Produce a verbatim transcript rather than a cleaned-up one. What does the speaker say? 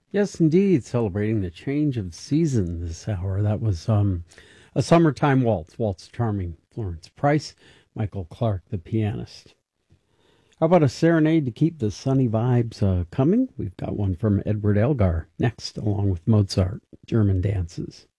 Yes, indeed, celebrating the change of season this hour. That was um, a summertime waltz, Waltz Charming, Florence Price, Michael Clark, the pianist. How about a serenade to keep the sunny vibes uh, coming? We've got one from Edward Elgar next, along with Mozart, German dances.